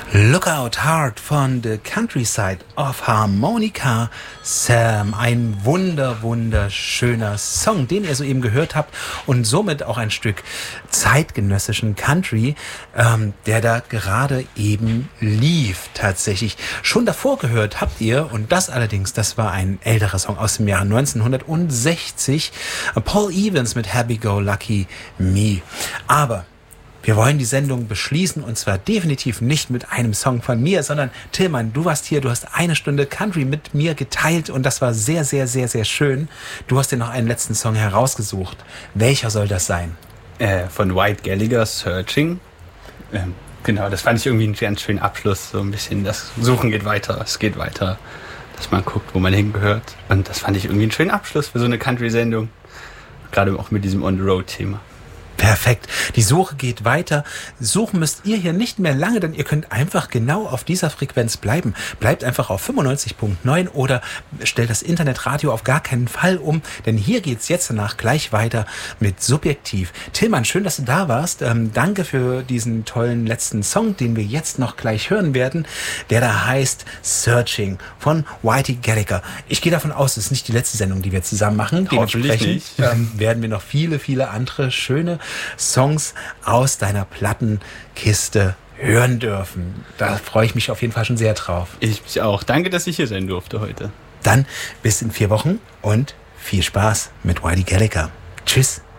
Lookout Heart von The Countryside of Harmonica Sam. Ein wunderschöner Song, den ihr soeben gehört habt und somit auch ein Stück zeitgenössischen Country, der da gerade eben lief tatsächlich. Schon davor gehört habt ihr, und das allerdings, das war ein älterer Song aus dem Jahr 1960, Paul Evans mit Happy Go Lucky Me. Aber wir wollen die Sendung beschließen und zwar definitiv nicht mit einem Song von mir, sondern Tillmann, du warst hier, du hast eine Stunde Country mit mir geteilt und das war sehr schön. Du hast dir noch einen letzten Song herausgesucht. Welcher soll das sein? Von White Gallagher, Searching. Genau, das fand ich irgendwie einen ganz schönen Abschluss. So ein bisschen, das Suchen geht weiter, es geht weiter, dass man guckt, wo man hingehört. Und das fand ich irgendwie einen schönen Abschluss für so eine Country-Sendung. Gerade auch mit diesem On-the-Road-Thema. Perfekt. Die Suche geht weiter. Suchen müsst ihr hier nicht mehr lange, denn ihr könnt einfach genau auf dieser Frequenz bleiben. Bleibt einfach auf 95.9 oder stellt das Internetradio auf gar keinen Fall um, denn hier geht's jetzt danach gleich weiter mit Subjektiv. Tillmann, schön, dass du da warst. Danke für diesen tollen letzten Song, den wir jetzt noch gleich hören werden, der da heißt Searching von Whitey Gallagher. Ich gehe davon aus, es ist nicht die letzte Sendung, die wir zusammen machen. Dementsprechend werden wir noch viele andere schöne Songs aus deiner Plattenkiste hören dürfen. Da freue ich mich auf jeden Fall schon sehr drauf. Ich mich auch. Danke, dass ich hier sein durfte heute. Dann bis in 4 Wochen und viel Spaß mit Whitey Gallagher. Tschüss.